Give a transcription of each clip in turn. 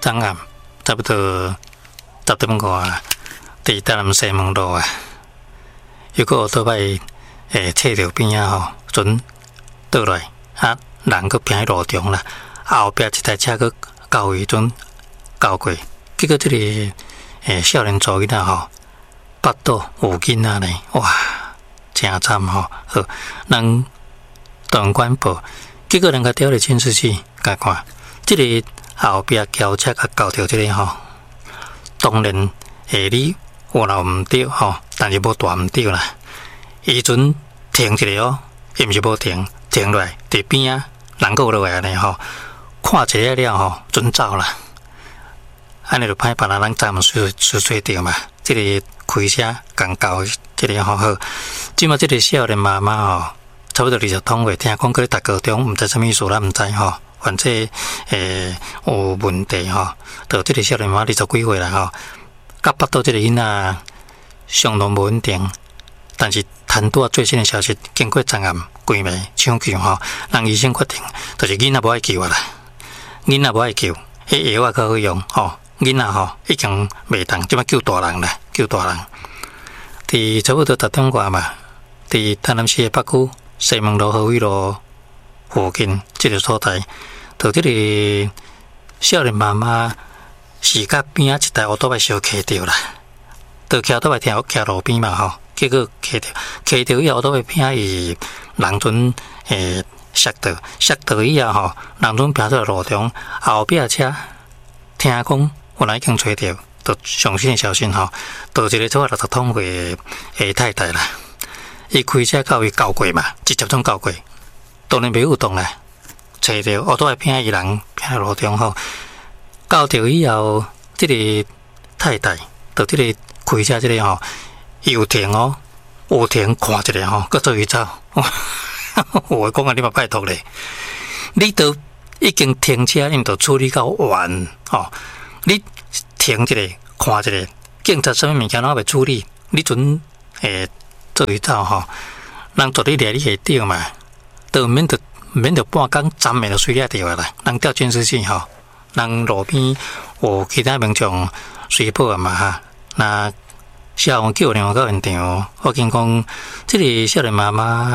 昨暗差不多10点外啦，伫台南西门路啊，有个倒摆侧着边啊吼，准倒来啊，人佫偏喺路中啦，后壁一台车佫到位准交过，结果这个少年组囡仔吼，巴肚有囡仔呢，哇，真惨吼！好，人当官报，结果人家调了监视器，甲看，这个后壁轿车甲交着这个吼，当然你有闹唔对吼，但是无大唔对啦。伊阵停一个哦，伊毋是无停，停落来伫边啊，人佫落来安尼吼，看一下了吼，准走啦。安尼就歹办啦，人昨晚睡着嘛。这个开车共交这个吼好，即马这个少年妈妈吼，差不多20通话，听讲佢咧读高中，毋知啥物意思啦，毋知吼，反正有问题吼，就这个少年妈妈20几岁啦吼，甲巴肚这个囡仔相当无稳定，但是谈拄最新的消息，经过昨暗规暝抢救吼，人医生决定，就是囡仔无爱救啊啦，囡仔无爱救，迄药啊较好用吼。囡仔吼已经袂当，即摆救大人啦，救大人。伫差不多10点外嘛，伫台南市的北区西门路和威路附近这个所在，就这个少年妈妈是甲边啊一台乌托邦小骑着啦，就骑倒来骑路边嘛吼，结果骑着以后乌托邦偏伊人阵摔倒以后吼，人阵偏在路中，后壁车听讲。我来已经找到，就上新的消息吼，就一个做60通的太太啦，伊开车到伊交过嘛，直接总交过，当然袂有动啦，找到我都系偏伊人偏路中吼，交到以后，这个太太，就这个开车这个吼，有停哦，有停看一下吼，佮做伊走，我讲啊，你嘛拜托咧，你都已经停车，你都处理到完吼。你停一个，看一个，警察什么物件拢未处理，你准做伊走吼，人做你掠你会着嘛？都免得半工暂时就随了着啦。人调监视器吼，人路边有其他民众随报啊嘛哈。那消防救人到现场，我见讲这个少年妈妈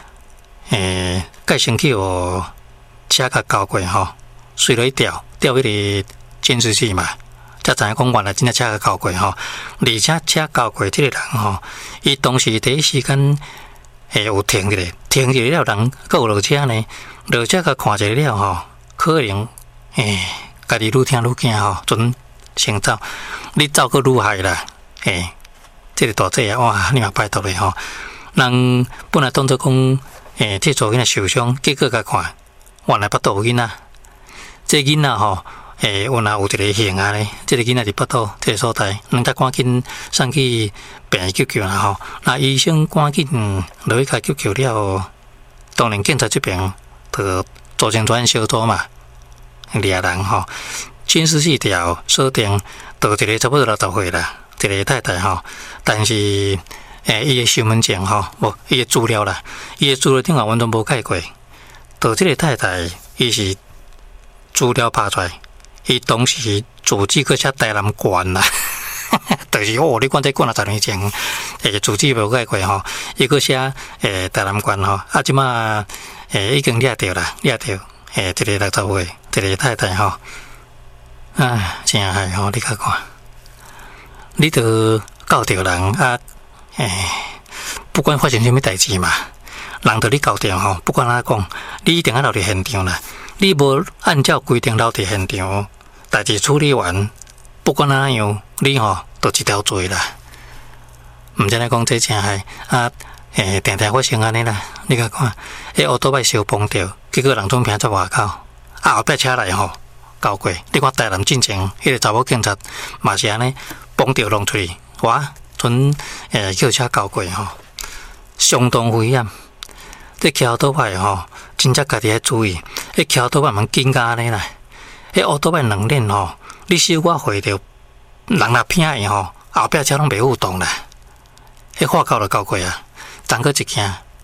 介先去互车甲交过吼，随了一调迄个。监视器嘛，才知影讲原来真正车甲交过吼，而且车交过这个人吼，伊当时第一时间有停一个了人，佮有落车呢，落车甲看一下了吼，可能家己愈听愈惊吼，准先走，你走佮愈害啦，这个大姐啊，哇，你嘛拜托咧吼，人本来当作讲这做囡仔受伤，结果甲看，原来巴肚有囡仔，这囡仔吼。有一个形啊咧，这个囡仔伫巴肚这个所在，人家赶紧送去病院救啦吼。那医生赶紧落去甲救了，当然警察这边就组成专小组嘛，掠人吼，监视器条锁定，到一个差不多60岁啦，一个太太吼，但是伊的身份证吼，无伊的资料啦，伊的资料顶下完全无改过，到这个太太伊是资料拍出来。伊当时自己搁写台南县啦，就是你讲这管了10年前，自己无改过吼，伊搁写台南县吼，即马已经掠着啦，掠着一个60岁，一个太太吼，真害吼，你看，你都搞着人啊，不管发生什么代志嘛，人都你搞着吼，不管哪讲，你一定要留伫现场啦，你无按照规定留伫现场。代志处理完，不管哪样，你吼都一条罪啦。毋知影讲这真害啊！定定发生安尼啦。你甲看，乌托邦烧崩掉，结果人总偏在外口，后壁车来吼交过。你看台南进前，迄个查某警察嘛是安尼崩掉弄出去，哇！阵叫车交过吼，相当危险。这骑乌托邦吼，真正家己要注意。骑乌托邦蛮紧甲安尼啦。乌托邦两链吼，你小可回着，人若偏伊吼，后壁车拢袂互动啦。花口就交过啊，昨个一件，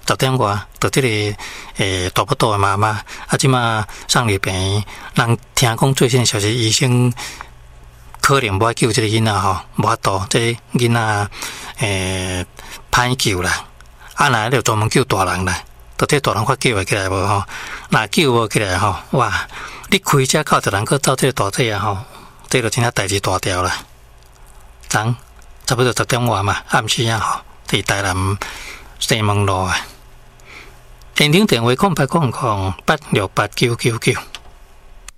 10点外，就这个大不大的妈妈，即马送入病院，人听讲最新消息，医生可能无救这个囡仔吼，无法度，这囡仔歹救啦。那就专门救大人啦，到底大人发救会起来无吼？若救无起来吼，哇！你开车靠着人去走这个大体啊吼，这就真正代志大条啦。差不多10点外嘛，暗时啊吼，伫台南西门路啊。现场电话0800868999。